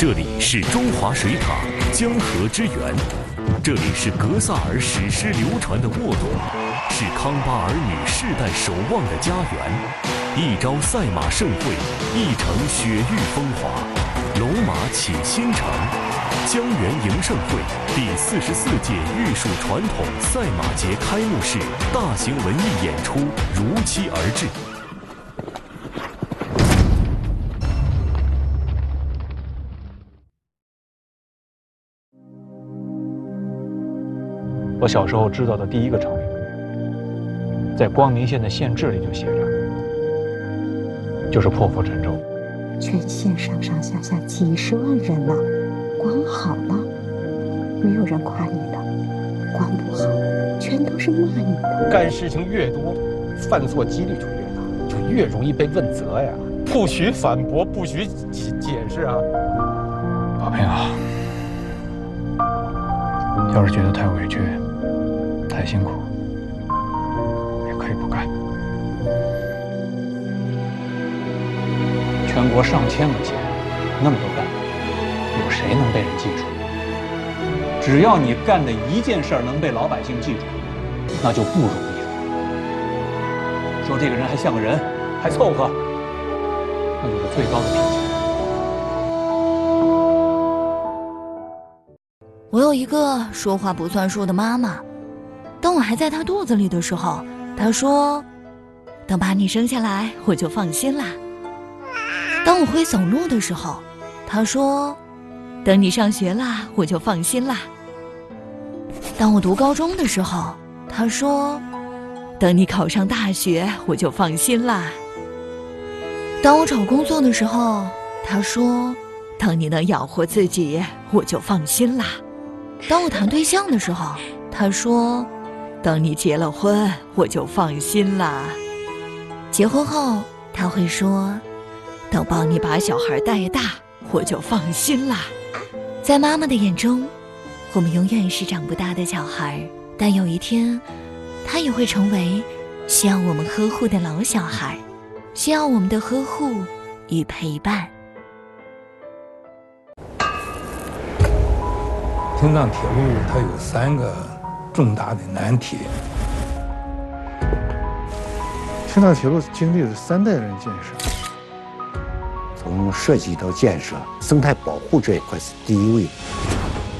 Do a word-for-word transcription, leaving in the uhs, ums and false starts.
这里是中华水塔江河之源，这里是格萨尔史诗流传的沃土，是康巴儿女世代守望的家园。一朝赛马盛会，一城雪域风华，龙马启新城。江源迎盛会第四十四届玉树传统赛马节开幕式大型文艺演出如期而至。 我小时候知道的第一个成语，在光明县的县志里就写着，就是破釜沉舟。 全县上上下下几十万人呢、啊，光好了，没有人夸你的；光不好，全都是骂你的。 干事情越多，犯错几率就越大，就越容易被问责呀。不许反驳，不许解解释啊！ 宝平啊，要是觉得太委屈、太辛苦，也可以不干。全国上千个县，那么多干部，有谁能被人记住？只要你干的一件事儿能被老百姓记住，那就不容易了。说这个人还像个人，还凑合，那就是最高的评价。 我有一个说话不算数的妈妈，当我还在她肚子里的时候，她说：“等把你生下来，我就放心啦。”当我会走路的时候，她说：“等你上学啦，我就放心啦。”当我读高中的时候，她说：“等你考上大学，我就放心啦。”当我找工作的时候，她说：“等你能养活自己，我就放心啦。”当我谈对象的时候，她说：“等你结了婚，我就放心啦。”结婚后，她会说：“等帮你把小孩带大，我就放心啦。”在妈妈的眼中，我们永远是长不大的小孩，但有一天，她也会成为需要我们呵护的老小孩，需要我们的呵护与陪伴。 青藏铁路它有三个重大的难题。 青藏铁路经历了三代人建设， 从设计到建设，生态保护这一块是第一位。